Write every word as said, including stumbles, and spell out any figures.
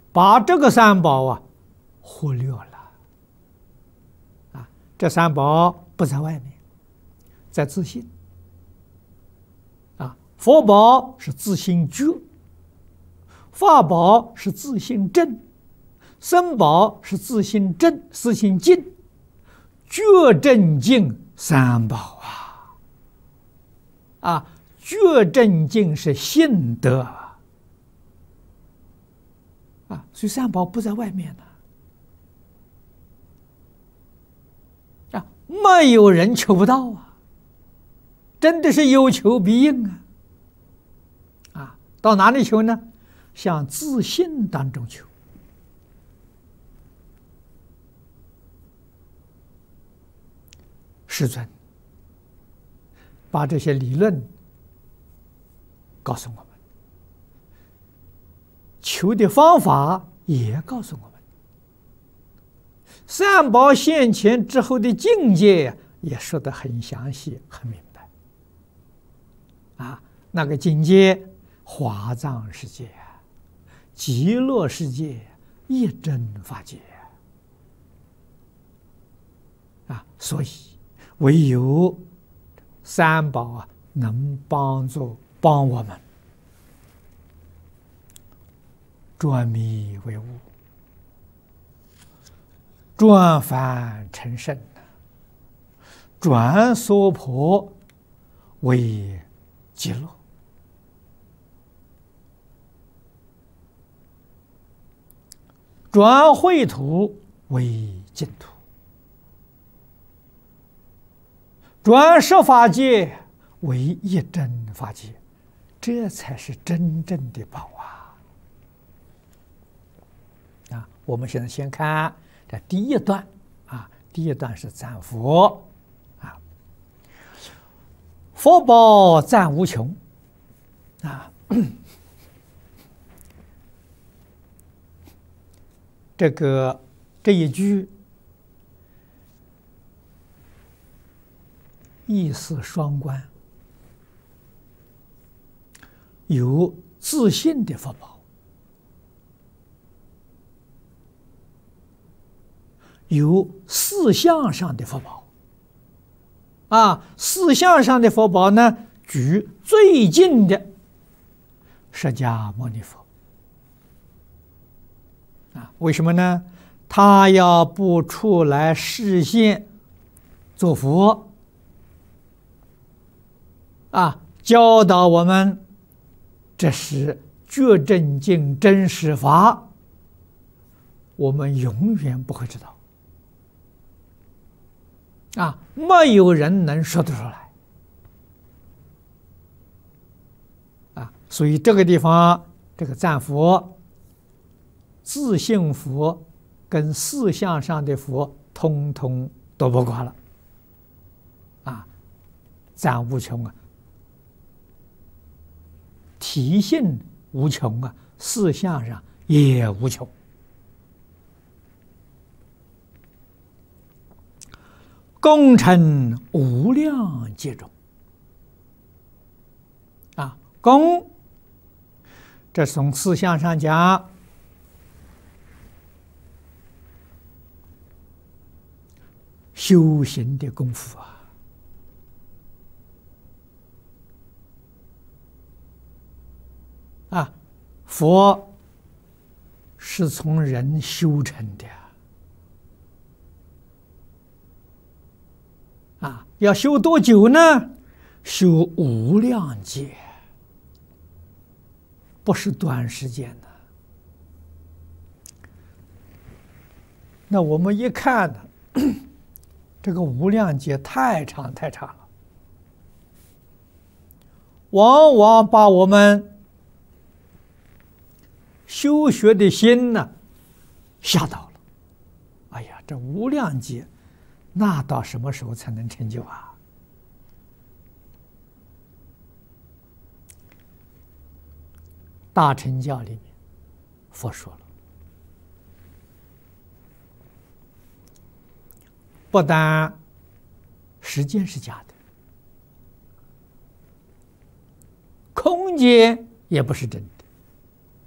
把这个三宝啊忽略了啊，这三宝不在外面，在自性啊。佛宝是自性觉，法宝是自性正，僧宝是自性正、自性净，觉正净三宝啊啊，觉正净是性德啊，所以三宝不在外面呢啊，没有人求不到啊，真的是有求必应啊啊，到哪里求呢？向自性当中求。世尊把这些理论告诉我们，求的方法也告诉我们，三宝现前之后的境界也说得很详细、很明白。啊，那个境界，华藏世界、极乐世界、一真法界啊，所以唯有三宝啊，能帮助帮我们转迷为悟，转凡成圣，转娑婆为极乐。转秽土为净土，转十法界为一真法界，这才是真正的宝啊！啊，我们现在先看这第一段啊，第一段是赞佛啊，佛宝赞无穷啊。这个这一句意思双关，有自信的佛宝，有四相上的佛宝啊。四相上的佛宝呢，举最近的释迦牟尼佛。啊，为什么呢？他要不出来示现做佛啊，教导我们，这是觉正净真实法，我们永远不会知道啊，没有人能说得出来啊。所以这个地方，这个赞佛。自性佛跟四相上的佛通通都不管了啊，赞无穷啊，体性无穷啊，四相上也无穷。功成无量劫中啊，功，这从四相上讲。修行的功夫啊，啊，佛是从人修成的啊，要修多久呢？修无量劫，不是短时间的。那我们一看呢？这个无量劫太长太长了，往往把我们修学的心呢吓到了。哎呀，这无量劫，那到什么时候才能成就啊？大乘教里面，佛说了。不但时间是假的，空间也不是真的。